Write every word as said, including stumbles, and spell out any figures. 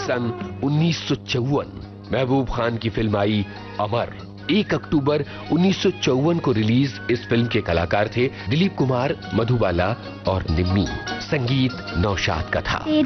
सन उन्नीस सौ चौवन महबूब खान की फिल्म आई अमर। एक अक्टूबर उन्नीस सौ चौवन को रिलीज इस फिल्म के कलाकार थे दिलीप कुमार, मधुबाला और निम्मी। संगीत नौशाद का था।